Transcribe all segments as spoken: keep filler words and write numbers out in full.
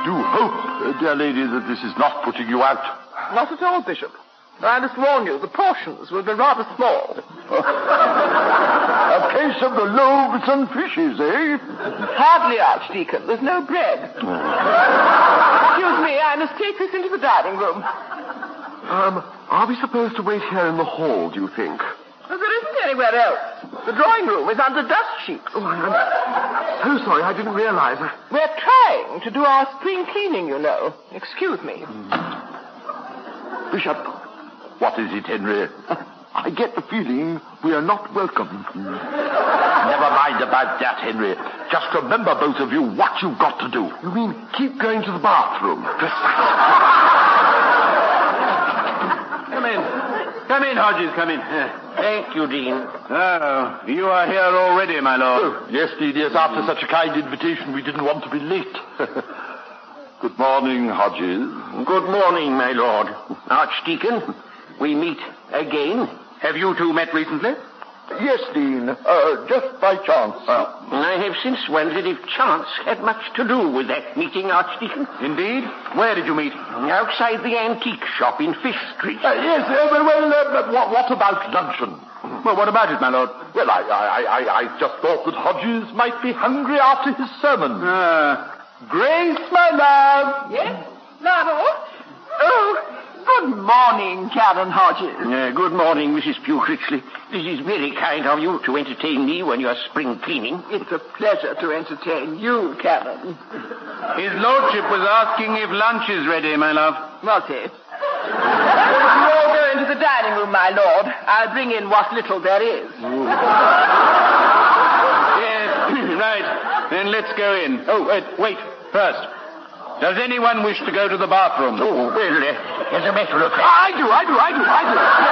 do hope, uh, dear lady, that this is not putting you out. Not at all, Bishop. I must warn you, the portions will be rather small. A case of the loaves and fishes, eh? Hardly, Archdeacon. There's no bread. Excuse me, I must take this into the dining room. Um, are we supposed to wait here in the hall, do you think? Well, there isn't anywhere else. The drawing room is under dust sheets. Oh, I'm so sorry, I didn't realize. We're trying to do our spring cleaning, you know. Excuse me. Bishop, what is it, Henry? I get the feeling we are not welcome. Never mind about that, Henry. Just remember, both of you, what you've got to do. You mean keep going to the bathroom? Come in. Come in, Hodges, come in. Thank you, Dean. Oh, you are here already, my lord. Oh, yes, Dean, yes. After such a kind invitation, we didn't want to be late. Good morning, Hodges. Good morning, my lord. Archdeacon, we meet again. Have you two met recently? Yes, Dean. Uh, just by chance. Uh, I have since wondered if chance had much to do with that meeting, Archdeacon. Indeed? Where did you meet? Outside the antique shop in Fish Street. Uh, yes, uh, well, well uh, what, what about luncheon? Well, what about it, my lord? Well, I, I, I, I just thought that Hodges might be hungry after his sermon. Uh, Grace, my love. Yes? Lavo? Oh, good morning, Canon Hodges. Uh, good morning, Missus Pugh Critchley. This is very kind of you to entertain me when you are spring cleaning. It's a pleasure to entertain you, Canon. His lordship was asking if lunch is ready, my love. Was he? You all go into the dining room, my lord. I'll bring in what little there is. Yes, right. Then let's go in. Oh, wait, wait. First, does anyone wish to go to the bathroom? Oh, well, uh, as a matter of fact... I do, I do, I do, I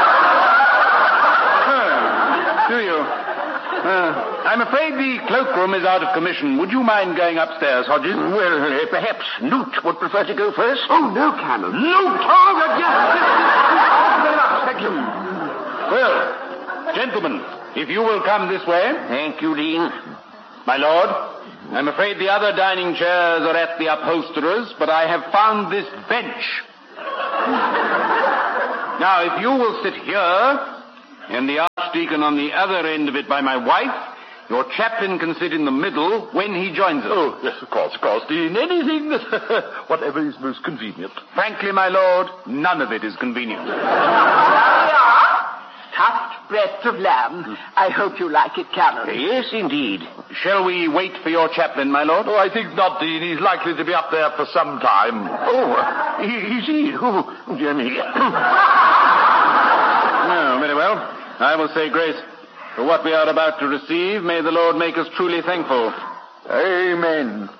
do. Oh, do you? Uh, I'm afraid the cloakroom is out of commission. Would you mind going upstairs, Hodges? Well, uh, perhaps Newt would prefer to go first. Oh, no, Canon. Newt! Oh, yes. Thank you. Well, gentlemen, if you will come this way. Thank you, Dean. My lord, I'm afraid the other dining chairs are at the upholsterers, but I have found this bench. Now, if you will sit here, and the Archdeacon on the other end of it by my wife, your chaplain can sit in the middle when he joins us. Oh, yes, of course, of course, Dean. Anything that... whatever is most convenient. Frankly, my lord, none of it is convenient. Stuffed breast of lamb. I hope you like it, Canon. Yes, indeed. Shall we wait for your chaplain, my lord? Oh, I think not, Dean. He's likely to be up there for some time. Oh, uh, is he? Oh, dear me. No, very well. I will say grace. For what we are about to receive, may the Lord make us truly thankful. Amen.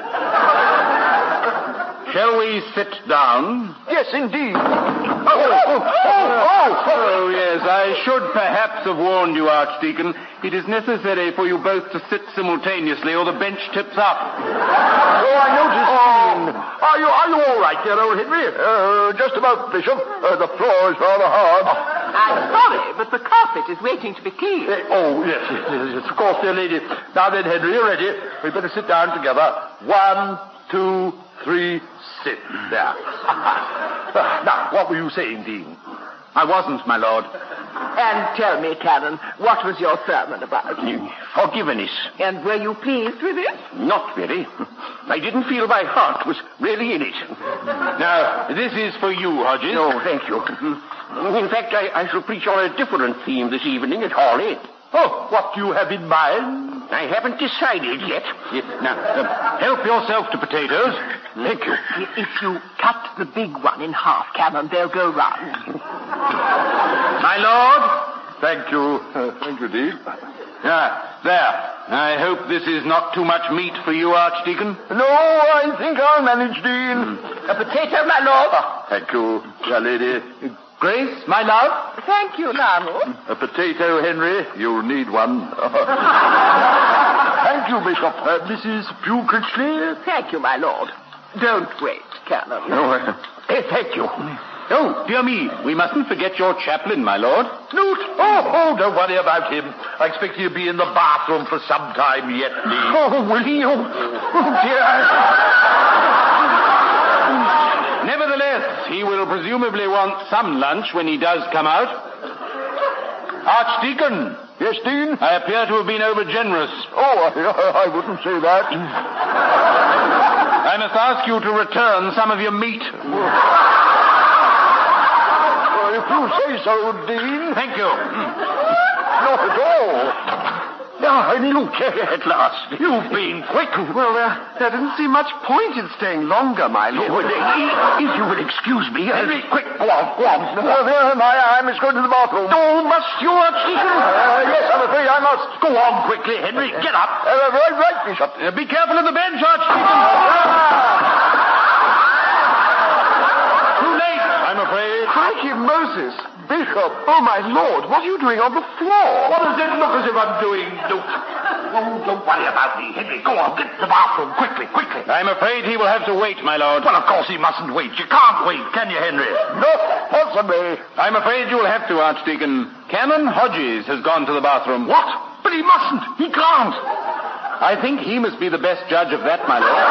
Shall we sit down? Yes, indeed. Oh, oh, oh, oh, oh, yes, I should perhaps have warned you, Archdeacon. It is necessary for you both to sit simultaneously, or the bench tips up. Oh, I noticed. Oh, are you are you all right, dear old Henry? Uh, just about, Bishop. Uh, the floor is rather hard. I'm sorry, but the carpet is waiting to be cleaned. Uh, oh, yes, yes, yes, of course, dear lady. Now then, Henry, you're ready. We'd better sit down together. One, two, three, sit. There. Now, what were you saying, Dean? I wasn't, my lord. And tell me, Canon, what was your sermon about? Forgiveness. And were you pleased with it? Not very. I didn't feel my heart was really in it. Now, this is for you, Hodges. No, thank you. In fact, I, I shall preach on a different theme this evening at Hall End. Oh, what do you have in mind? I haven't decided yet. Now, uh, help yourself to potatoes. Thank you. If you cut the big one in half, Canon, they'll go round. My lord? Thank you. Uh, thank you, Dean. Ah, there. I hope this is not too much meat for you, Archdeacon. No, I think I'll manage, Dean. A potato, my lord. Ah, thank you, dear lady. Grace, my love? Thank you, Lionel. A potato, Henry. You'll need one. Thank you, Bishop. Uh, Missus Pugh Critchley. Thank you, my lord. Don't wait, Canon. No, uh, eh, thank you. Oh, dear me. We mustn't forget your chaplain, my lord. Newt. Oh, oh, don't worry about him. I expect he'll be in the bathroom for some time yet, Dean. Oh, will he? Oh, oh dear. presumably wants some lunch when he does come out. Archdeacon. Yes, Dean? I appear to have been overgenerous. Oh, I, I wouldn't say that. I must ask you to return some of your meat. Well, if you say so, Dean. Thank you. Not at all. Ah, Luke, at last. You've been quick. Well, there, there didn't seem much point in staying longer, my lord. Well, if you will excuse me, Henry, quick, go on, go on. Uh, there, my, I must go to the bathroom. Oh, must you, Archdeacon? Uh, yes, I'm afraid I must. Go on quickly, Henry. Get up. Uh, right, right, Bishop. Uh, be careful of the bench, Archdeacon. Too late, I'm afraid. Crikey, Moses. Bishop. Oh, my lord, what are you doing on the floor? What does it look as if I'm doing, Luke? Oh, don't worry about me, Henry. Go on, get to the bathroom, quickly, quickly. I'm afraid he will have to wait, my lord. Well, of course he mustn't wait. You can't wait, can you, Henry? Not possibly. I'm afraid you will have to, Archdeacon. Canon Hodges has gone to the bathroom. What? But he mustn't. He can't. I think he must be the best judge of that, my lord.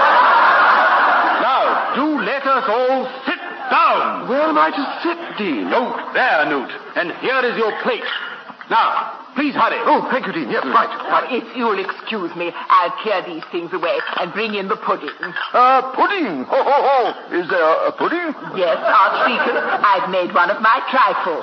Now, do let us all sit down. Where am I to sit, Dean? Newt, there, Newt. And here is your plate. Now, please hurry. Oh, thank you, Dean. Yes, right. Now, if you'll excuse me, I'll clear these things away and bring in the pudding. Uh, pudding? Ho, ho, ho. Is there a pudding? Yes, Archdeacon, I've made one of my trifles.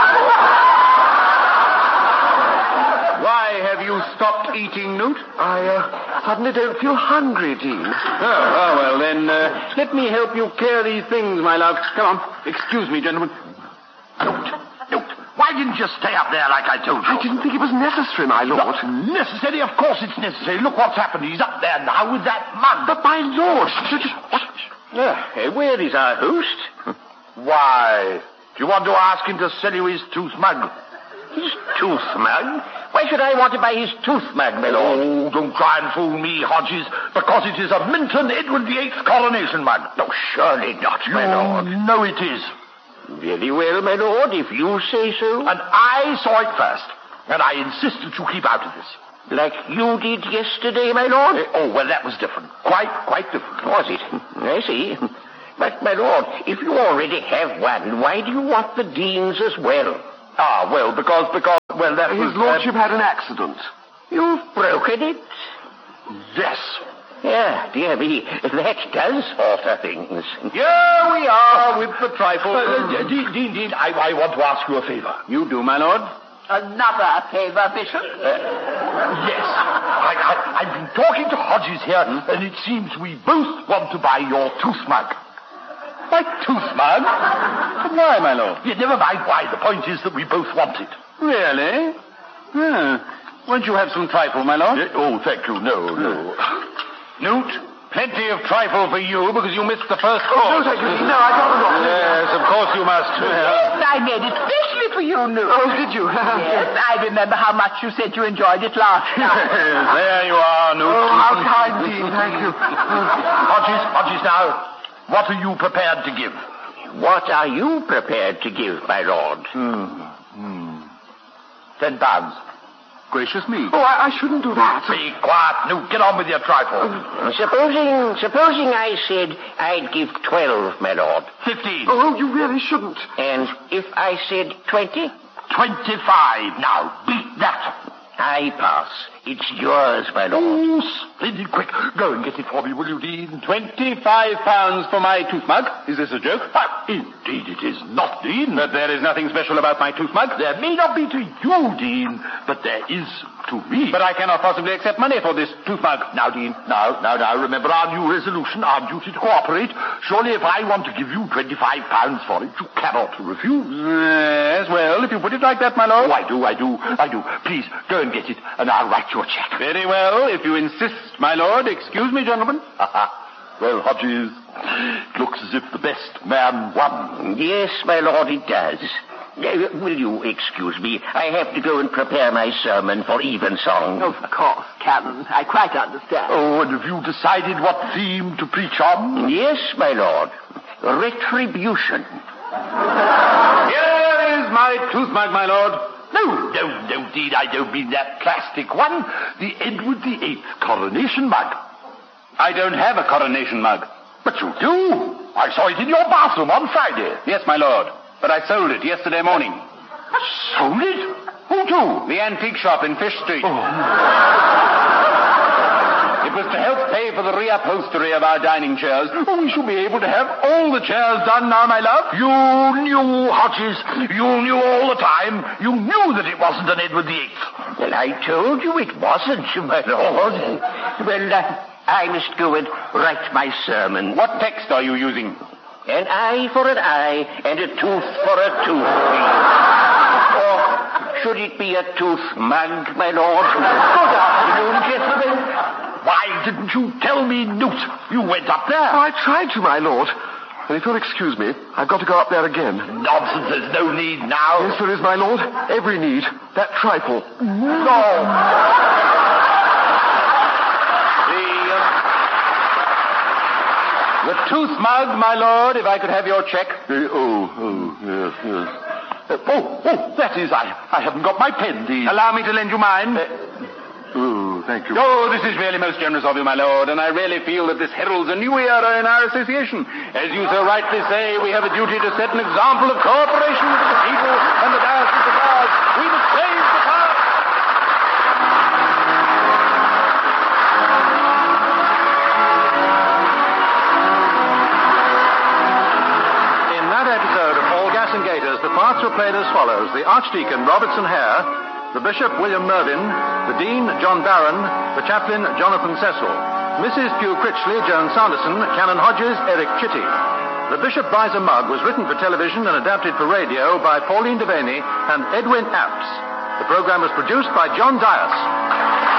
Why have you stopped eating, Newt? I uh, suddenly don't feel hungry, Dean. Oh, oh well, then, uh, let me help you clear these things, my love. Come on. Excuse me, gentlemen. Newt, Newt, why didn't you stay up there like I told you? I didn't think it was necessary, my lord. Not necessary? Of course it's necessary. Look what's happened. He's up there now with that mug. But, my lord... What? Uh, where is our host? Why? Do you want to ask him to sell you his tooth mug? His tooth mug? Why should I want to buy his tooth mug, my lord? Oh, don't try and fool me, Hodges, because it is a Minton Edward the Eighth coronation mug. No, surely not, my lord. No, it is. Very well, my lord, if you say so. And I saw it first, and I insist that you keep out of this. Like you did yesterday, my lord? Uh, oh, well, that was different. Quite, quite different. Was it? I see. But, my lord, if you already have one, why do you want the Dean's as well? Ah, well, because, because, well, that His was... lordship uh, had an accident. You've broken it? Yes. Yeah, dear me, that does alter things. Here we are with the trifle. Uh, uh, Dean, Dean, Dean, I, I want to ask you a favor. You do, my lord. Another favor, Bishop? Uh, yes. I, I, I've been talking to Hodges here, and it seems we both want to buy your tooth mug. My tooth mug? Why, my lord? Yeah, never mind why. The point is that we both want it. Really? Hmm. Won't you have some trifle, my lord? Uh, oh, thank you. No, no. Newt, plenty of trifle for you because you missed the first Oh, course. no, thank you, Dean. No, I don't know. Yes, of course you must. Yes, I made it specially for you, Newt. Oh, did you? Yes, I remember how much you said you enjoyed it last night. There you are, Newt. Oh, how kind, Dean. Thank you. Hodges, Hodges, now, what are you prepared to give? What are you prepared to give, my lord? Hmm. Hmm. Ten pounds. Gracious me. Oh, I, I shouldn't do that. Be quiet, Newt. Get on with your trifle. Supposing, supposing I said I'd give twelve, my lord. Fifteen. Oh, you really shouldn't. And if I said twenty? Twenty-five. Now, beat that. I pass. It's yours, my lord. Oh, splendid. Quick, go and get it for me, will you, Dean? Twenty-five pounds for my tooth mug. Is this a joke? Ah, indeed it is not, Dean. But there is nothing special about my tooth mug. There may not be to you, Dean, but there is to me. But I cannot possibly accept money for this tooth mug. Now, Dean, now, now, now, remember our new resolution, our duty to cooperate. Surely if I want to give you twenty-five pounds for it, you cannot refuse. Yes, well, if you put it like that, my lord. Oh, I do, I do, I do. Please, go and get it, and I'll write you a check. Very well, if you insist, my lord. Excuse me, gentlemen. Well, Hodges, it looks as if the best man won. Yes, my lord, it does. Uh, will you excuse me? I have to go and prepare my sermon for evensong. Of course, Canon. I quite understand. Oh, and have you decided what theme to preach on? Yes, my lord. Retribution. Here is my tooth mug, my lord. No, no, no, Dean, I don't mean that plastic one. The Edward the Eighth coronation mug. I don't have a coronation mug. But you do. I saw it in your bathroom on Friday. Yes, my lord. But I sold it yesterday morning. Sold it? Who to? The antique shop in Fish Street. Oh. It was to help pay for the reupholstery of our dining chairs. Oh, we shall be able to have all the chairs done now, my love. You knew, Hodges. You knew all the time. You knew that it wasn't an Edward the Eighth. Well, I told you it wasn't, my lord. Well, uh, I must go and write my sermon. What text are you using? An eye for an eye and a tooth for a tooth, please. Or should it be a tooth mug, my lord? Good afternoon, gentlemen. Why didn't you tell me, Newt? You went up there. Oh, I tried to, my lord. And if you'll excuse me, I've got to go up there again. Nonsense, there's no need now. Yes, there is, my lord. Every need. That trifle. No. The, uh, the tooth mug, my lord, if I could have your check. Uh, oh, oh, yes, yes. Uh, oh, oh, that is, I, I haven't got my pen, the... Allow me to lend you mine. Uh, oh, thank you. Oh, this is really most generous of you, my lord, and I really feel that this heralds a new era in our association. As you so rightly say, we have a duty to set an example of cooperation with the cathedral and the diocese of ours. We must save the past. In that episode of All Gas and Gaiters, the parts were played as follows. The Archdeacon, Robertson Hare. The Bishop, William Mervyn. The Dean, John Barron. The Chaplain, Jonathan Cecil. Missus Pugh Critchley, Joan Sanderson. Canon Hodges, Eric Chitty. The Bishop Buys a Mug was written for television and adapted for radio by Pauline Devaney and Edwin Apps. The program was produced by John Dias.